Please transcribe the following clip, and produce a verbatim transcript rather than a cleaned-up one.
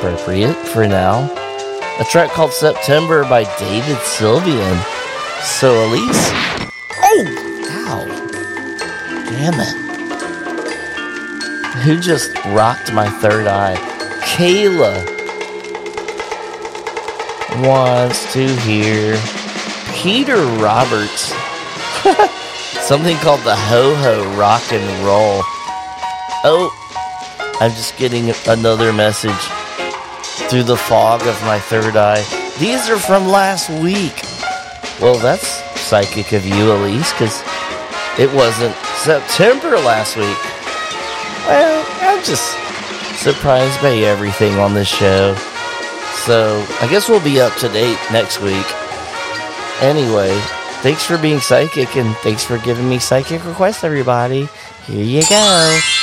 appropriate for now. A track called September by David Sylvian. So, Elise. Oh! Ow. Damn it. Who just rocked my third eye? Kayla wants to hear Peter Roberts. Something called the Ho-Ho Rock and Roll. Oh, I'm just getting another message through the fog of my third eye. These are from last week. Well, that's psychic of you, Elise, because it wasn't September last week. Well, I'm just surprised by everything on this show. So, I guess we'll be up to date next week. Anyway, thanks for being psychic, and thanks for giving me psychic requests, everybody. Here you go.